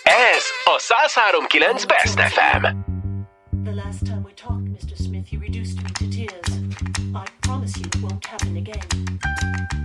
Ez a 103.9 Best FM. The last time we talked, Mr. Smith, you reduced me to tears. I